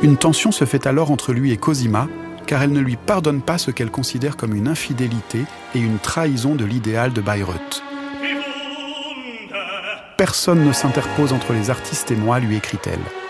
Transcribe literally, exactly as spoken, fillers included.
Une tension se fait alors entre lui et Cosima, car elle ne lui pardonne pas ce qu'elle considère comme une infidélité et une trahison de l'idéal de Bayreuth. Personne ne s'interpose entre les artistes et moi, lui écrit-elle.